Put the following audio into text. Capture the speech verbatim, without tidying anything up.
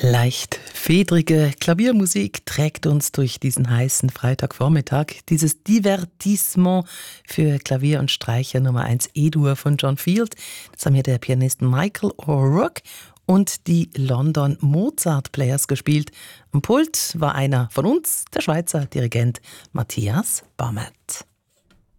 Leicht fedrige Klaviermusik trägt uns durch diesen heißen Freitagvormittag. Dieses Divertissement für Klavier und Streicher Nummer eins E-Dur von John Field. Das haben hier der Pianist Michael O'Rourke und die London Mozart Players gespielt. Am Pult war einer von uns, der Schweizer Dirigent Matthias Baumert.